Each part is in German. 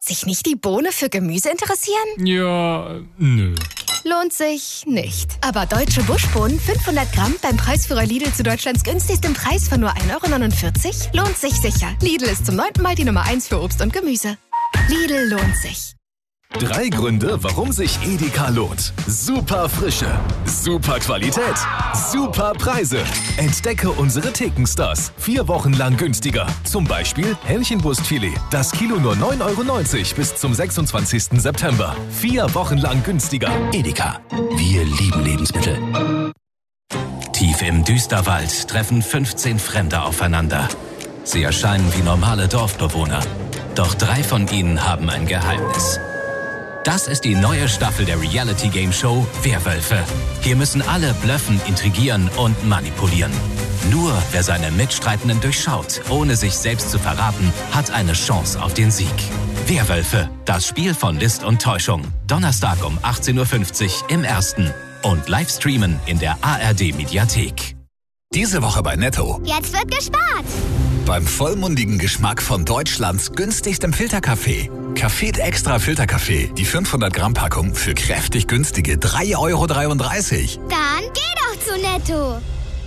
Sich nicht die Bohne für Gemüse interessieren? Ja, nö. Lohnt sich nicht. Aber deutsche Buschbohnen 500 Gramm beim Preisführer Lidl zu Deutschlands günstigstem Preis von nur 1,49 € lohnt sich sicher. Lidl ist zum 9. Mal die Nummer 1 für Obst und Gemüse. Lidl lohnt sich. 3 Gründe, warum sich Edeka lohnt. Super Frische, super Qualität, super Preise. Entdecke unsere Thekenstars. 4 Wochen lang günstiger. Zum Beispiel Hähnchenbrustfilet. Das Kilo nur 9,90 € bis zum 26. September. 4 Wochen lang günstiger. Edeka. Wir lieben Lebensmittel. Tief im Düsterwald treffen 15 Fremde aufeinander. Sie erscheinen wie normale Dorfbewohner. Doch 3 von ihnen haben ein Geheimnis. Das ist die neue Staffel der Reality-Game-Show Werwölfe. Hier müssen alle bluffen, intrigieren und manipulieren. Nur wer seine Mitstreitenden durchschaut, ohne sich selbst zu verraten, hat eine Chance auf den Sieg. Werwölfe, das Spiel von List und Täuschung. Donnerstag um 18:50 Uhr im Ersten. Und live streamen in der ARD-Mediathek. Diese Woche bei Netto. Jetzt wird gespart. Beim vollmundigen Geschmack von Deutschlands günstigstem Filterkaffee. Café Extra Filterkaffee. Die 500 Gramm Packung für kräftig günstige 3,33 €. Dann geh doch zu Netto.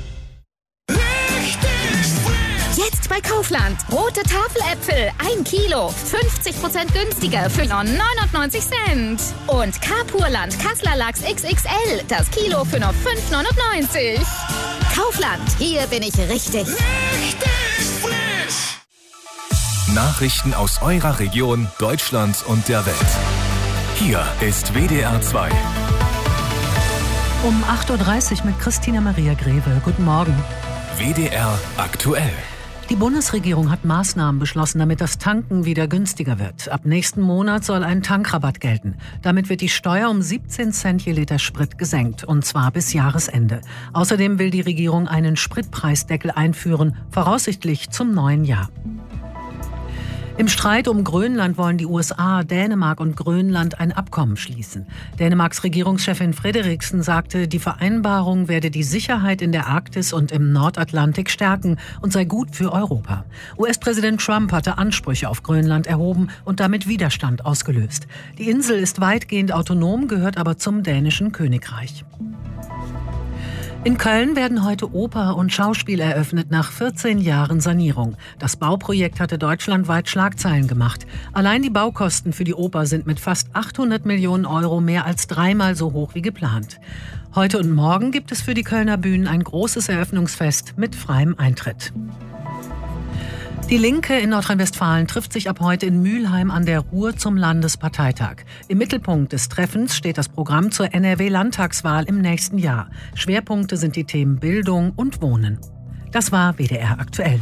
Jetzt bei Kaufland. Rote Tafeläpfel, 1 Kilo. 50% günstiger für nur 99 Cent. Und Carpurland Kassler Lachs XXL. Das Kilo für nur 5,99 €. Kaufland. Hier bin ich richtig. Nachrichten aus eurer Region, Deutschland und der Welt. Hier ist WDR 2. Um 8:30 Uhr mit Christina Maria Greve. Guten Morgen. WDR aktuell. Die Bundesregierung hat Maßnahmen beschlossen, damit das Tanken wieder günstiger wird. Ab nächsten Monat soll ein Tankrabatt gelten. Damit wird die Steuer um 17 Cent je Liter Sprit gesenkt, und zwar bis Jahresende. Außerdem will die Regierung einen Spritpreisdeckel einführen, voraussichtlich zum neuen Jahr. Im Streit um Grönland wollen die USA, Dänemark und Grönland ein Abkommen schließen. Dänemarks Regierungschefin Frederiksen sagte, die Vereinbarung werde die Sicherheit in der Arktis und im Nordatlantik stärken und sei gut für Europa. US-Präsident Trump hatte Ansprüche auf Grönland erhoben und damit Widerstand ausgelöst. Die Insel ist weitgehend autonom, gehört aber zum dänischen Königreich. In Köln werden heute Oper und Schauspiel eröffnet nach 14 Jahren Sanierung. Das Bauprojekt hatte deutschlandweit Schlagzeilen gemacht. Allein die Baukosten für die Oper sind mit fast 800 Millionen € mehr als 3-mal so hoch wie geplant. Heute und morgen gibt es für die Kölner Bühnen ein großes Eröffnungsfest mit freiem Eintritt. Die Linke in Nordrhein-Westfalen trifft sich ab heute in Mülheim an der Ruhr zum Landesparteitag. Im Mittelpunkt des Treffens steht das Programm zur NRW-Landtagswahl im nächsten Jahr. Schwerpunkte sind die Themen Bildung und Wohnen. Das war WDR aktuell.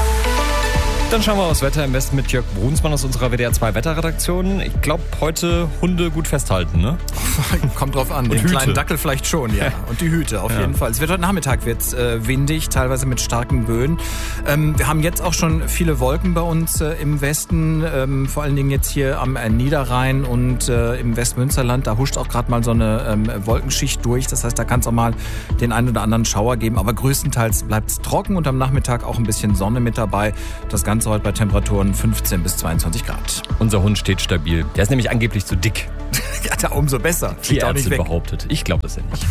Dann schauen wir aufs Wetter im Westen mit Jörg Brunsmann aus unserer WDR 2 Wetterredaktion. Ich glaube, heute Hunde gut festhalten, ne? Kommt drauf an. Den kleinen Dackel vielleicht schon, ja. Und die Hüte auf jeden Fall. Es wird heute Nachmittag windig, teilweise mit starken Böen. Wir haben jetzt auch schon viele Wolken bei uns im Westen, vor allen Dingen jetzt hier am Niederrhein und im Westmünsterland. Da huscht auch gerade mal so eine Wolkenschicht durch. Das heißt, da kann es auch mal den einen oder anderen Schauer geben. Aber größtenteils bleibt es trocken und am Nachmittag auch ein bisschen Sonne mit dabei. Das Ganze heute bei Temperaturen 15 bis 22 Grad. Unser Hund steht stabil. Der ist nämlich angeblich zu dick. Ja, da umso besser. Die Ärzte behauptet. Ich glaube das ja nicht.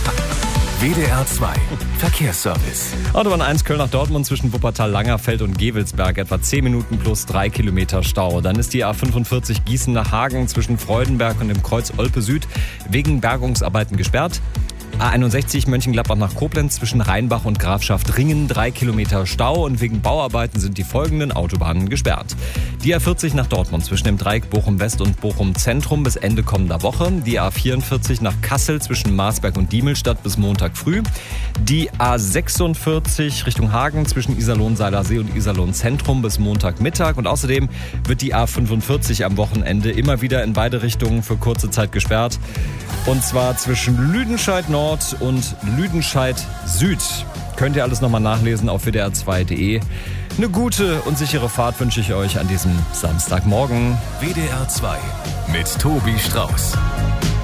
WDR 2 Verkehrsservice. Autobahn 1 Köln nach Dortmund zwischen Wuppertal, Langerfeld und Gevelsberg. Etwa 10 Minuten plus 3 Kilometer Stau. Dann ist die A45 Gießen nach Hagen zwischen Freudenberg und dem Kreuz Olpe Süd wegen Bergungsarbeiten gesperrt. A61 Mönchengladbach nach Koblenz zwischen Rheinbach und Grafschaft Ringen 3 Kilometer Stau und wegen Bauarbeiten sind die folgenden Autobahnen gesperrt. Die A40 nach Dortmund zwischen dem Dreieck Bochum West und Bochum Zentrum bis Ende kommender Woche. Die A44 nach Kassel zwischen Marsberg und Diemelstadt bis Montag früh. Die A46 Richtung Hagen zwischen Iserlohn-Seilersee und Iserlohn-Zentrum bis Montagmittag. Und außerdem wird die A45 am Wochenende immer wieder in beide Richtungen für kurze Zeit gesperrt. Und zwar zwischen Lüdenscheid Nord und Lüdenscheid Süd. Könnt ihr alles nochmal nachlesen auf wdr2.de. Eine gute und sichere Fahrt wünsche ich euch an diesem Samstagmorgen. WDR 2 mit Tobi Strauß.